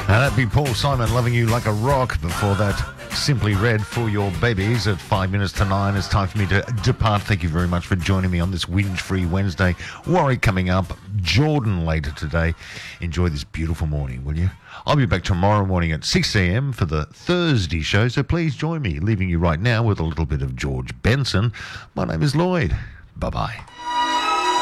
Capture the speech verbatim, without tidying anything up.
And that'd be Paul Simon, Loving You Like a Rock. Before that, Simply Red, For Your Babies. At five minutes to nine, it's time for me to depart. Thank you very much for joining me on this whinge-free Wednesday. Warwick coming up, Jordan later today. Enjoy this beautiful morning, will you? I'll be back tomorrow morning at six a.m. for the Thursday show, so please join me, leaving you right now with a little bit of George Benson. My name is Lloyd. Bye-bye.